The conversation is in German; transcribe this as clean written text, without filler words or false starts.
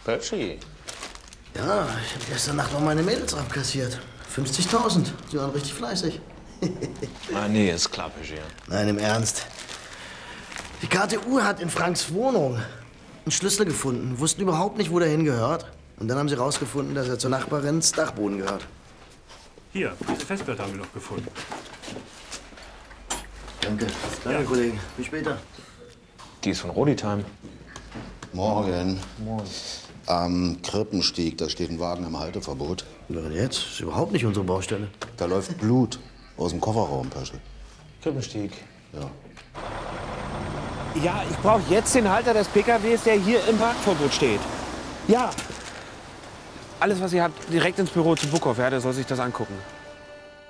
Pötschi. Ja, ich habe gestern Nacht noch meine Mädels abkassiert. 50.000. Sie waren richtig fleißig. Ah, nee, ist klar, Pötschi. Nein, im Ernst. Die KTU hat in Franks Wohnung einen Schlüssel gefunden. Wussten überhaupt nicht, wo der hingehört. Und dann haben sie rausgefunden, dass er zur Nachbarin ins Dachboden gehört. Hier, diese Festplatte haben wir noch gefunden. Danke. Danke, ja. Kollegen. Bis später. Die ist von Roditime. Morgen. Morgen. Am Krippenstieg, da steht ein Wagen im Halteverbot. Was jetzt? Das ist überhaupt nicht unsere Baustelle. Da läuft Blut aus dem Kofferraum, Pöschel. Krippenstieg. Ja. Ja, ich brauche jetzt den Halter des PKWs, der hier im Parkverbot steht. Ja. Alles, was ihr habt, direkt ins Büro zu Buckhoff. Ja, der soll sich das angucken.